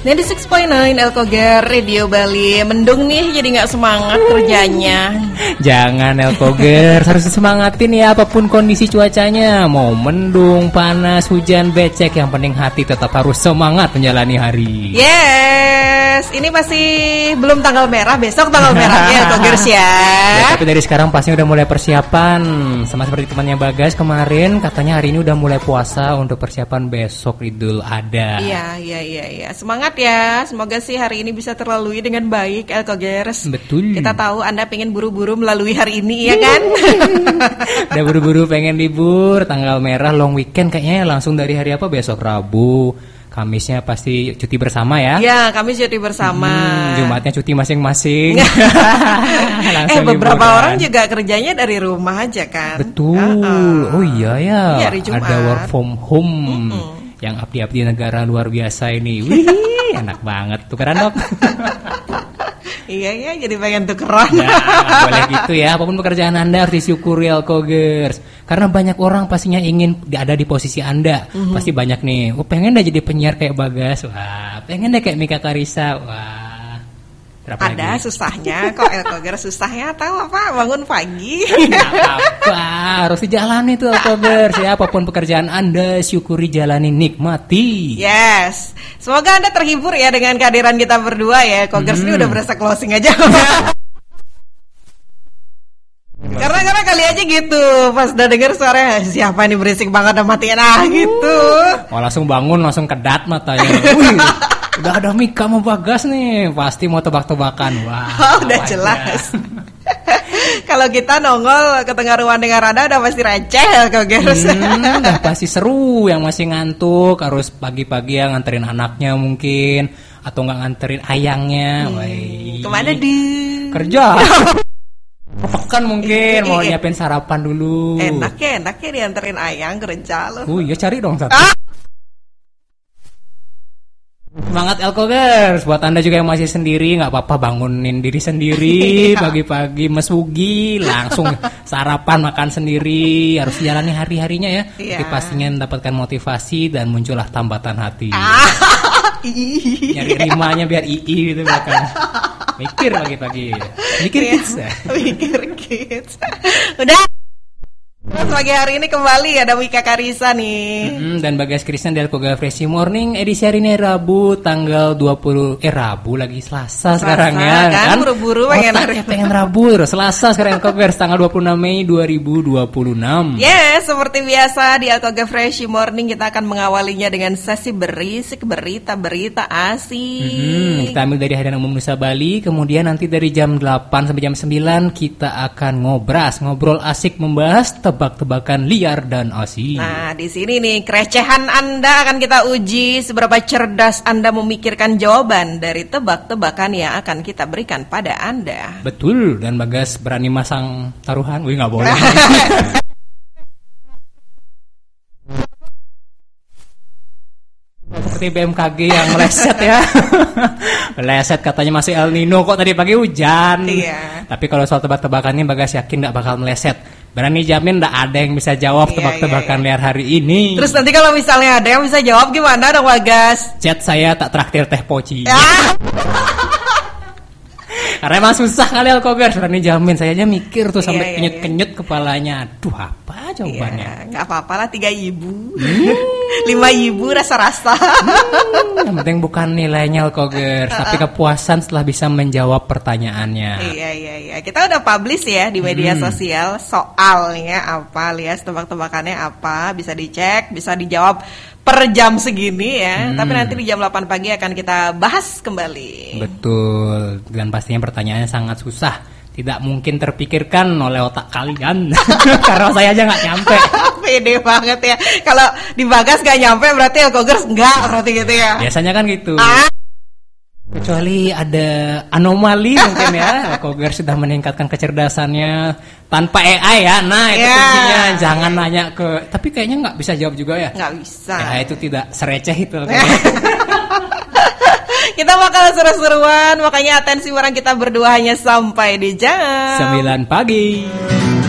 96.9 Elkoger Radio Bali. Mendung nih jadi gak semangat kerjanya. Jangan Elkoger, harus disemangatin ya apapun kondisi cuacanya. Mau mendung, panas, hujan, becek, yang penting hati tetap harus semangat menjalani hari. Yes, ini masih belum tanggal merah, besok tanggal merahnya Elkogers ya. Tapi dari sekarang pasti udah mulai persiapan. Sama seperti temannya Bagas kemarin, katanya hari ini udah mulai puasa untuk persiapan besok Idul Adha. Iya. Semangat ya, semoga sih hari ini bisa terlalui dengan baik Elkogers. Betul. Kita tahu Anda pengen buru-buru melalui hari ini ya kan. Udah buru-buru pengen libur, tanggal merah, long weekend kayaknya langsung dari hari apa besok Rabu. Kamisnya pasti cuti bersama ya. Ya, Kamis cuti bersama. Jumatnya cuti masing-masing. Beberapa orang juga kerjanya dari rumah aja kan. Betul. Oh iya ya. Ada work from home. Yang abdi-abdi negara luar biasa ini. Wih, enak banget. Tukeran dok. Iya, jadi pengen tukeran. Ya, boleh gitu ya. Apapun pekerjaan Anda harus disyukuri Elkogers. Karena banyak orang pastinya ingin ada di posisi Anda. Pasti banyak nih. Pengen deh jadi penyiar kayak Bagas. Wah, pengen deh kayak Mika Karisa. Wah. Ada lagi? Susahnya kok Elkogers, susahnya tahu apa? Bangun pagi. Apa? Harus dijalani tuh Elkogers ya. Apapun pekerjaan Anda, syukuri, jalani, nikmati. Yes. Semoga Anda terhibur ya dengan kehadiran kita berdua ya. Elkogers ini udah berasa closing aja. Karena kali aja gitu, pas udah denger suara siapa nih berisik banget, udah matiin gitu. Langsung bangun, langsung kedat matanya. Wih, udah ada Mika mau Bagas nih, pasti mau tebak-tebakan. Wah, udah jelas. Kalau kita nongol ke tengah ruang dengar Anda udah pasti receh Elkogers. Udah pasti seru. Yang masih ngantuk harus pagi-pagi yang nganterin anaknya mungkin, atau nggak nganterin ayangnya. Kemana di? Kerja. Pekan mungkin mau nyiapin sarapan dulu. Enak ya dianterin ayang kerja loh. Oh iya, cari dong satu. Semangat Elkogers. Buat Anda juga yang masih sendiri, gak apa-apa, bangunin diri sendiri. Pagi-pagi mesugi, langsung sarapan, makan sendiri. Harus jalani hari-harinya ya. Tapi pastinya mendapatkan motivasi dan muncullah tambatan hati. Nyari rimanya biar gitu bahkan. Mikir pagi-pagi. Mikir kids. Udah. Pagi hari ini kembali ada Mika Karisa nih. Dan Bagas Krisna dari Elkoger Fresh Morning. Edisi hari ini Rabu tanggal 20 Rabu lagi Selasa sekarang ya kan buru-buru pengen Rabu Selasa sekarang Elkoger tanggal 26 Mei 2026. Yes, seperti biasa di Elkoger Fresh Morning kita akan mengawalinya dengan sesi berisik berita asik. Kita ambil dari Harian Umum Nusa Bali, kemudian nanti dari jam 8 sampai jam 9 kita akan ngobrol asik membahas tebak-tebakan liar dan asik. Nah, di sini nih kerecehan Anda akan kita uji, seberapa cerdas Anda memikirkan jawaban dari tebak-tebakan yang akan kita berikan pada Anda. Betul, dan Bagas berani masang taruhan. Wih, nggak boleh. Seperti BMKG yang meleset ya. Meleset katanya masih El Nino, kok tadi pagi hujan. Iya. Tapi kalau soal tebak-tebakannya Bagas yakin gak bakal meleset. Berani jamin gak ada yang bisa jawab tebak-tebakan liar hari ini. Terus nanti kalau misalnya ada yang bisa jawab gimana dong Bagas? Chat saya tak traktir teh poci. Karena emang susah kali Elkogers, berani jamin. Saya aja mikir tuh sampai kenyut-kenyut kepalanya. Aduh, apa jawabannya? Gak apa-apa lah, 3.000 5.000 rasa-rasa. Yang penting bukan nilainya Elkogers, tapi kepuasan setelah bisa menjawab pertanyaannya. Iya. Kita udah publish ya di media sosial soalnya apa, lihat tebak-tebakannya apa, bisa dicek, bisa dijawab per jam segini ya. Tapi nanti di jam 8 pagi akan kita bahas kembali. Betul. Dan pastinya pertanyaannya sangat susah, tidak mungkin terpikirkan oleh otak kalian. Karena saya aja gak nyampe. Pede banget ya. Kalau di Bagas gak nyampe berarti Elkogers enggak, berarti gitu ya. Biasanya kan gitu. Kecuali ada anomali mungkin ya. Elkogers sudah meningkatkan kecerdasannya tanpa AI ya. Nah itu kuncinya. Jangan nanya ke, tapi kayaknya gak bisa jawab juga ya. Gak bisa. Ya itu tidak sereceh itu. Kita bakal seru-seruan, makanya atensi orang kita berdua hanya sampai di jam 9 pagi.